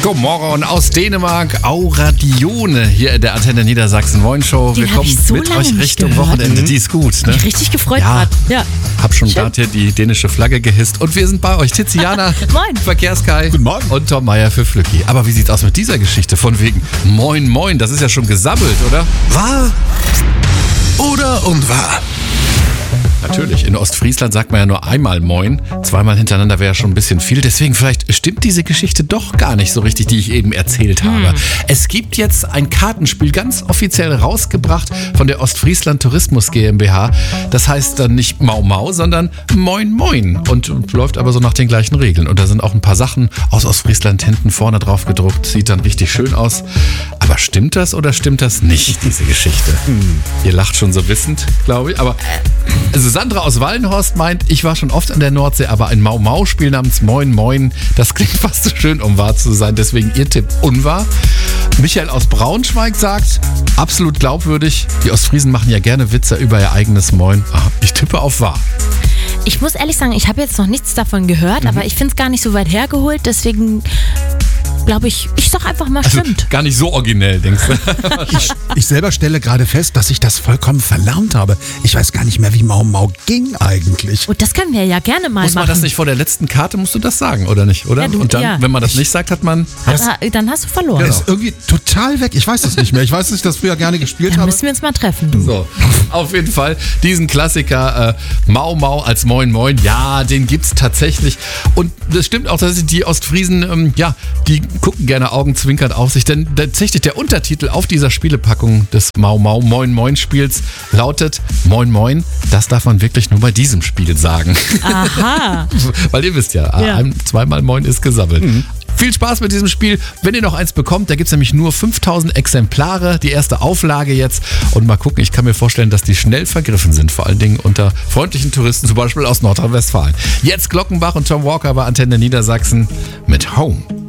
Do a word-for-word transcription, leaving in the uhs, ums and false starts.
Guten Morgen aus Dänemark, Auradione hier in der Antenne Niedersachsen Moin Show. Wir Den hab kommen ich so mit lange euch nicht Richtung gehört. Wochenende. Die ist gut, ne? Mich richtig gefreut Ja. grad. Ja. Hab schon gerade hier die dänische Flagge gehisst. Und wir sind bei euch. Tiziana, Moin. Verkehrskai. Guten Morgen. Und Tom Meier für Flücki. Aber wie sieht's aus mit dieser Geschichte? Von wegen Moin Moin, das ist ja schon gesammelt, oder? Wahr oder unwahr? Natürlich, in Ostfriesland sagt man ja nur einmal Moin. Zweimal hintereinander wäre ja schon ein bisschen viel. Deswegen vielleicht stimmt diese Geschichte doch gar nicht so richtig, die ich eben erzählt habe. Hm. Es gibt jetzt ein Kartenspiel, ganz offiziell rausgebracht von der Ostfriesland Tourismus GmbH. Das heißt dann nicht Mau Mau, sondern Moin Moin. Und läuft aber so nach den gleichen Regeln. Und da sind auch ein paar Sachen aus Ostfriesland hinten vorne drauf gedruckt. Sieht dann richtig schön aus. Aber stimmt das oder stimmt das nicht, diese Geschichte? Hm. Ihr lacht schon so wissend, glaube ich. Aber also Sandra aus Wallenhorst meint, ich war schon oft an der Nordsee, aber ein Mau-Mau-Spiel namens Moin Moin, das klingt fast so schön, um wahr zu sein. Deswegen ihr Tipp unwahr. Michael aus Braunschweig sagt, absolut glaubwürdig. Die Ostfriesen machen ja gerne Witze über ihr eigenes Moin. Aha, ich tippe auf wahr. Ich muss ehrlich sagen, ich habe jetzt noch nichts davon gehört, mhm. aber ich finde es gar nicht so weit hergeholt, deswegen glaube ich, ich sag einfach mal, Also stimmt. gar nicht so originell, denkst du? Ich, ich selber stelle gerade fest, dass ich das vollkommen verlernt habe. Ich weiß gar nicht mehr, wie Mau Mau ging eigentlich. Und das können wir ja gerne mal Muss man machen. das nicht vor der letzten Karte, musst du das sagen, oder nicht? Oder? Ja, du- Und dann, ja. wenn man das nicht sagt, hat man... Also, dann hast du verloren. Das ist irgendwie total weg. Ich weiß es nicht mehr. Ich weiß, dass ich das früher gerne gespielt Dann habe. müssen wir uns mal treffen. So, auf jeden Fall diesen Klassiker äh, Mau Mau als Moin Moin, ja, den gibt's tatsächlich. Und das stimmt auch, dass die Ostfriesen, ähm, ja, die gucken gerne augenzwinkern auf sich, denn tatsächlich der Untertitel auf dieser Spielepackung des Mau Mau Moin Moin Spiels lautet Moin Moin, das darf man wirklich nur bei diesem Spiel sagen. Aha. Weil ihr wisst ja, Ja. ein, zweimal Moin ist gesammelt. Mhm. Viel Spaß mit diesem Spiel. Wenn ihr noch eins bekommt, da gibt es nämlich nur fünftausend Exemplare, die erste Auflage jetzt. Und mal gucken, ich kann mir vorstellen, dass die schnell vergriffen sind. Vor allen Dingen unter freundlichen Touristen, zum Beispiel aus Nordrhein-Westfalen. Jetzt Glockenbach und Tom Walker bei Antenne Niedersachsen mit Home.